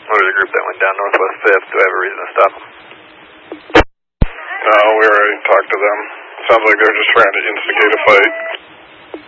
What was the group that went down Northwest 5th? Do I have a reason to stop them? No, we already talked to them. Sounds like they're just trying to instigate a fight.